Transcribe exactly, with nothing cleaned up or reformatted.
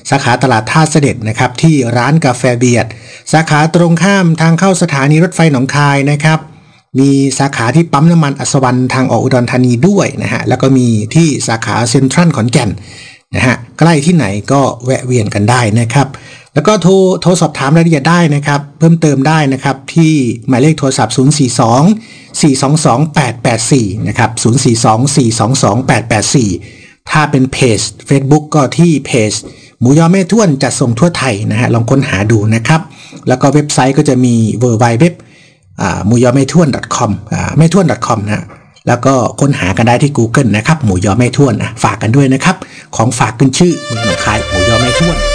สาขาตลาดท่าเสด็จนะครับที่ร้านกาแฟเบียดสาขาตรงข้ามทางเข้าสถานีรถไฟหนองคายนะครับมีสาขาที่ปั๊มน้ำมันอัศวรรณทางออกอุดรธานีด้วยนะฮะแล้วก็มีที่สาขาเซ็นทรัลขอนแก่นนะฮะใกล้ที่ไหนก็แวะเวียนกันได้นะครับแล้วก็โทรโทรสอบถามรายละเอียดได้นะครับเพิ่มเติมได้นะครับที่หมายเลขโทรศัพท์ศูนย์ สี่ สอง สี่ สอง สอง แปด แปด สี่นะครับศูนย์ สี่ สอง สี่ สอง สอง แปด แปด สี่ถ้าเป็นเพจ Facebook ก็ที่เพจหมูยอแม่ท้วนจัดส่งทั่วไทยนะฮะลองค้นหาดูนะครับแล้วก็เว็บไซต์ก็จะมี ดับเบิลยู ดับเบิลยู ดับเบิลยู ดอท หมูยอแม่ท้วน ดอท คอม แม่ท้วน ดอท คอม นะแล้วก็ค้นหากันได้ที่ Google นะครับหมูยอแม่ท้วนนะฝากกันด้วยนะครับของฝากขึ้นชื่อเมืองหนองคายหมูยอแม่ท้วน